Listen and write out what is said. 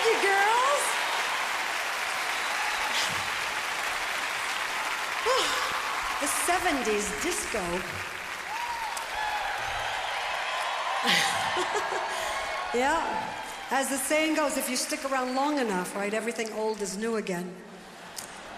you, girls. The 70s disco. Yeah. As the saying goes, if you stick around long enough, right, everything old is new again.